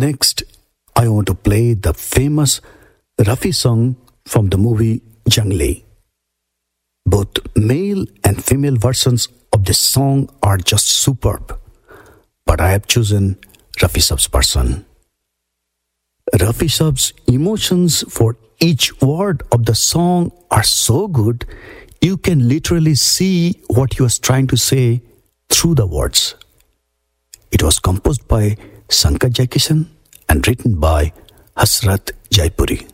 Next, I want to play the famous Rafi song from the movie Jangli. Both male and female versions of this song are just superb, but I have chosen Rafi Sab's version. Rafi Sab's emotions for each word of the song are so good, you can literally see what he was trying to say through the words. It was composed by Sankar Jaikishan and written by Hasrat Jaipuri.